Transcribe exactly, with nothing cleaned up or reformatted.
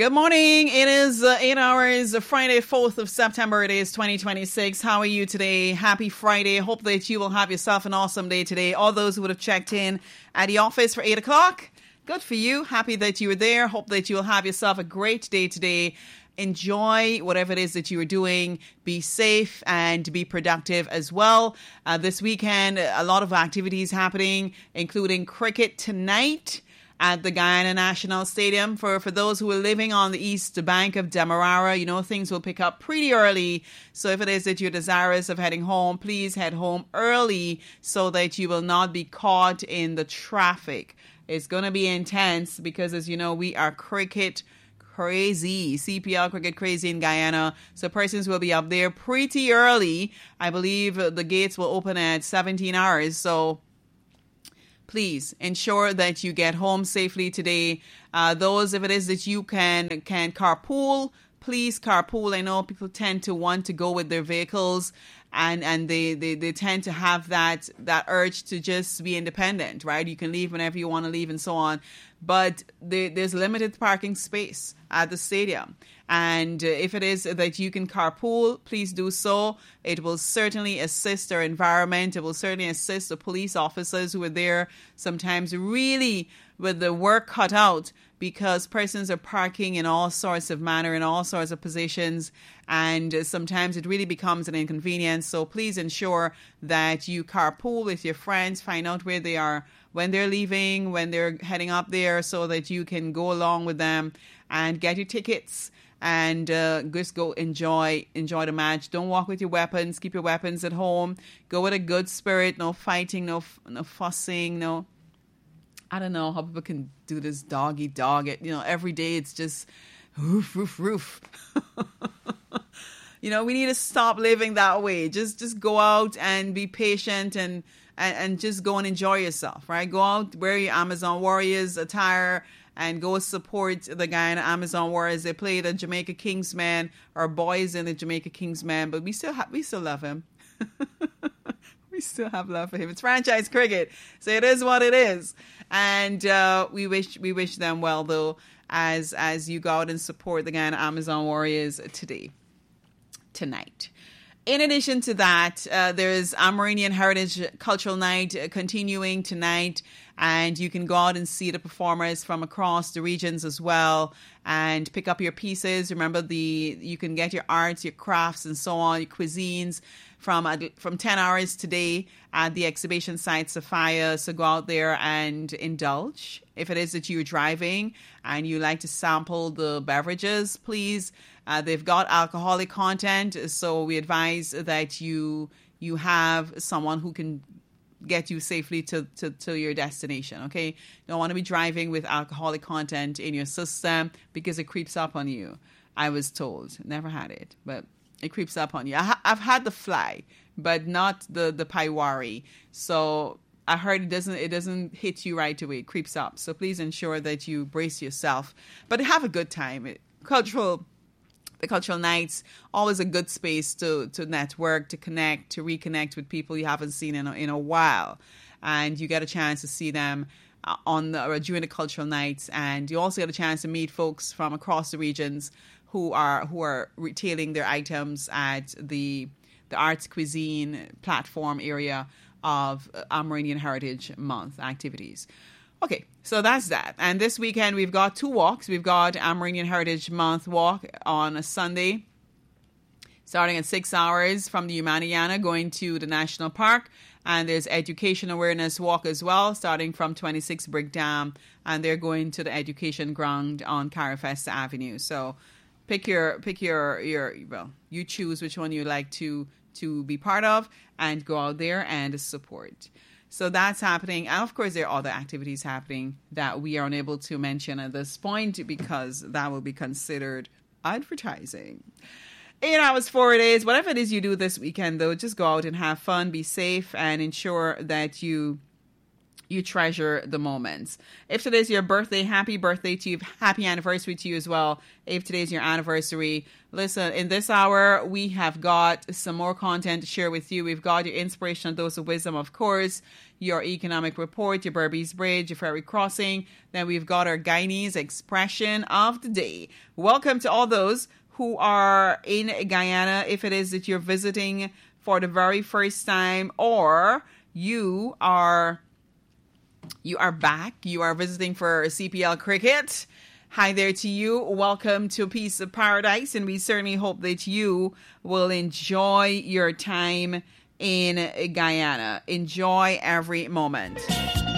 Good morning. It is uh, eight hours, uh, Friday, fourth of September. It is twenty twenty-six. How are you today? Happy Friday. Hope that you will have yourself an awesome day today. All those who would have checked in at the office for eight o'clock, good for you. Happy that you were there. Hope that you will have yourself a great day today. Enjoy whatever it is that you are doing. Be safe and be productive as well. Uh, this weekend, a lot of activities happening, including cricket tonight at the Guyana National Stadium. For, for those who are living on the east bank of Demerara, you know, things will pick up pretty early. So if it is that you're desirous of heading home, please head home early so that you will not be caught in the traffic. It's going to be intense because, as you know, we are cricket crazy, C P L cricket crazy in Guyana. So persons will be up there pretty early. I believe the gates will open at seventeen hours. So please ensure that you get home safely today. Uh, those, if it is that you can can carpool, please carpool. I know people tend to want to go with their vehicles, and and they, they, they tend to have that that urge to just be independent, right? You can leave whenever you want to leave and so on. But there, there's limited parking space at the stadium. And if it is that you can carpool, please do so. It will certainly assist our environment. It will certainly assist the police officers who are there sometimes really with the work cut out, because persons are parking in all sorts of manner, in all sorts of positions, and sometimes it really becomes an inconvenience. So please ensure that you carpool with your friends, find out where they are when they're leaving, when they're heading up there, so that you can go along with them and get your tickets and uh, just go enjoy enjoy the match. Don't walk with your weapons. Keep your weapons at home. Go with a good spirit. No fighting, no no fussing, no... I don't know how people can do this doggy dog. It, you know, every day it's just roof, roof, roof. You know, we need to stop living that way. Just just go out and be patient and, and, and just go and enjoy yourself, right? Go out, wear your Amazon Warriors attire and go support the Guyana Amazon Warriors. They play the Jamaica Kingsmen, our boys in the Jamaica Kingsmen, but we still ha- we still love him. We still have love for him. It's franchise cricket, so it is what it is. And uh, we wish we wish them well, though, as as you go out and support the Guyana Amazon Warriors today, tonight. In addition to that, uh, there's Amerindian Heritage Cultural Night uh, continuing tonight, and you can go out and see the performers from across the regions as well, and pick up your pieces. Remember, the you can get your arts, your crafts, and so on, your cuisines from uh, from ten hours today at the exhibition site Sophia. So go out there and indulge. If it is that you're driving and you like to sample the beverages, please. Uh, they've got alcoholic content, so we advise that you you have someone who can get you safely to, to, to your destination, okay? Don't want to be driving with alcoholic content in your system because it creeps up on you. I was told. Never had it, but it creeps up on you. I ha- I've had the fly, but not the, the paiwari. So I heard it doesn't it doesn't hit you right away. It creeps up. So please ensure that you brace yourself. But have a good time. It, cultural The cultural nights, always a good space to, to network, to connect, to reconnect with people you haven't seen in a, in a while. And you get a chance to see them uh, on the, or during the cultural nights. And you also get a chance to meet folks from across the regions who are who are retailing their items at the the arts cuisine platform area of Amerindian Heritage Month activities. Okay, so that's that. And this weekend, we've got two walks. We've got Amerindian Heritage Month walk on a Sunday, starting at six hours from the Humaniana, going to the National Park. And there's Education Awareness Walk as well, starting from twenty-six Brick Dam. And they're going to the Education Ground on Carifesta Avenue. So pick your, pick your, your well, you choose which one you like to, to be part of and go out there and support. So that's happening. And of course, there are other activities happening that we are unable to mention at this point because that will be considered advertising. Eight hours, four days, whatever it is you do this weekend, though, just go out and have fun, be safe, and ensure that you you treasure the moments. If today's your birthday, happy birthday to you. Happy anniversary to you as well. If today's your anniversary, listen, in this hour, we have got some more content to share with you. We've got your inspirational dose of wisdom, of course. your economic report, your Berbice Bridge, your ferry crossing. Then we've got our Guyanese expression of the day. Welcome to all those who are in Guyana, if it is that you're visiting for the very first time, or you are you are back, you are visiting for C P L cricket. Hi there to you. Welcome to a piece of paradise, and we certainly hope that you will enjoy your time in Guyana. Enjoy every moment.